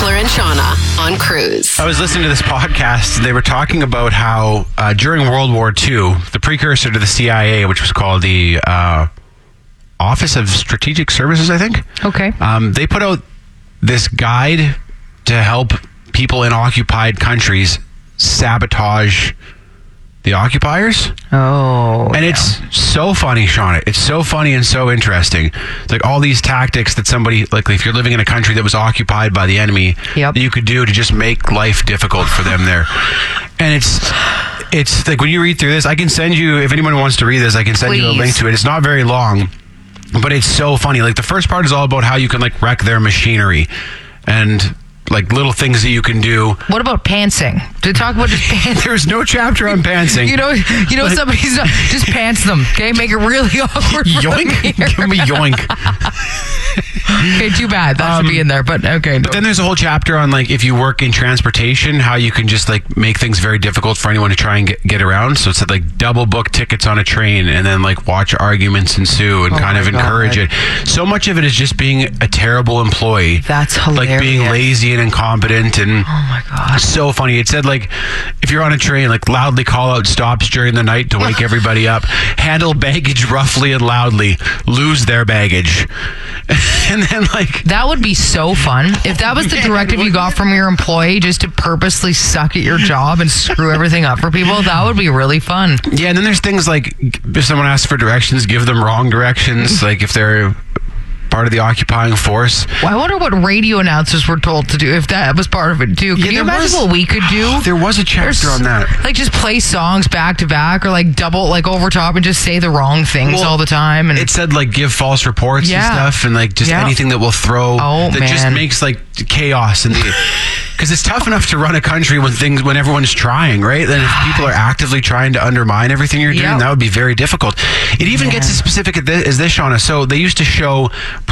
Taylor and Shauna on Cruise. I was listening to this podcast. They were talking about how during World War II, the precursor to the CIA, which was called the Office of Strategic Services, I think. Okay. They put out this guide to help people in occupied countries sabotage the occupiers. Oh. And it's so funny, Shauna. It's so funny and so interesting. Like all these tactics that somebody, like if you're living in a country that was occupied by the enemy, Yep. that you could do to just make life difficult for them there. And it's like when you read through this, I can send you, if anyone wants to read this, I can send you a Please. link to it. It's not very long, but it's so funny. Like the first part is all about how you can like wreck their machinery and like little things that you can do. What about pantsing? To talk about just pants. There's no chapter on pantsing. You know, Like- somebody's just pants them. Okay, make it really awkward. Yoink. Give me yoink. Okay, too bad. That should be in there. But okay. But then there's a whole chapter on like if you work in transportation, how you can just like make things very difficult for anyone to try and get around. So it's like double book tickets on a train and then like watch arguments ensue and kind of my encourage God. it. So much of it is just being a terrible employee. That's hilarious. Like being lazy and incompetent and Oh my God. so funny. It said like if you're on a train, like loudly call out stops during the night to wake everybody up. Handle baggage roughly and loudly. Lose their baggage. And then like That would be so fun. If that was the directive you got from your employee, just to purposely suck at your job and screw everything up for people, that would be really fun. yeah, and then there's things like if someone asks for directions, give them wrong directions. Like if they're part of the occupying force. Well, I wonder what radio announcers were told to do if that was part of it too. Can Yeah, you there imagine was- what we could do? There was a chapter on that. Like just play songs back to back or like double, like over top and just say the wrong things Well, all the time. And It said like give false reports Yeah. and stuff, and like just Yeah. anything that will throw Oh, that just man. makes like chaos and because it's tough enough to run a country when everyone's trying, right? Then if people are actively trying to undermine everything you're doing, Yep. that would be very difficult. It even gets as specific as this, Shauna. So they used to show